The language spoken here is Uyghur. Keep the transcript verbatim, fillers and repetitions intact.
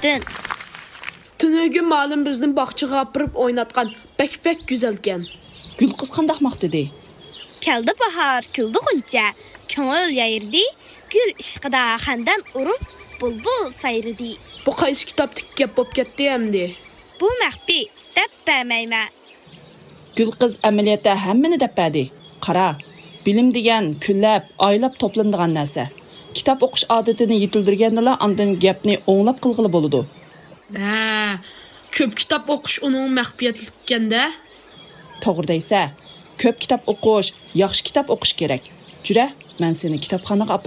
Aydın. Tünügün malum bizning baqchaga apirib o'ynatgan bek-bek güzelken. Gül qız qandaq maqtidi? Keldi bahar, küldü quncha, ko'ngil yayirdi, gül ishqida xandan urib, bulbul sayridi. Bu qaysi kitapdagi gap bo'lib ketdi endi? Bu maxfi, deb bilmayman. Gül qız amaliyotda hammani depadi. Qara, bilim degan kunlab, oylab toplanadigan narsa. Kitap o'qish odatini yetildirganda andan gapni o'nglab qilg'ili bo'ladi. Ha, ko'p kitob o'qish uning maxfiyatlikanda. To'g'ri deysa, ko'p kitob o'qish, yaxshi kitob o'qish kerak. Jura, men seni kitobxonaga